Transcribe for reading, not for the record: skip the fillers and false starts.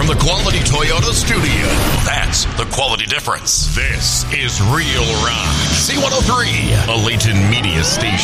from the Quality Toyota studio. That's the quality difference. This is Real Rock. C103, a Layton media station.